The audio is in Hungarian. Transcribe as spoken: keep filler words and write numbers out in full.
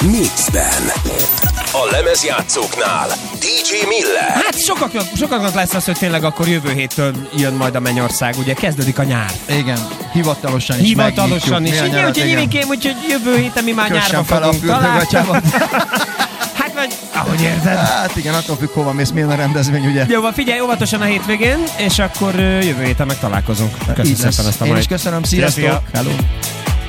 Mixben. A lemezjátszóknál dé dzsé Miller. Hát sokaknak, sokaknak lesz az, hogy tényleg akkor jövő héttől jön majd a Mennyország, ugye kezdődik a nyár. Igen, hivatalosan is Hivatalosan is. Igen, úgyhogy Ivikém, úgyhogy jövő héten mi már Kössen nyárba fel a fogunk találkozni. Hát vagy, ahogy érzed. Hát igen, attól függ, hova mész, milyen a rendezvény, ugye? Jó, van, figyelj óvatosan a hétvégén, és akkor jövő héten meg találkozunk. Köszönöm szépen ezt a Én mai. is köszönöm, sziasztok! Hello.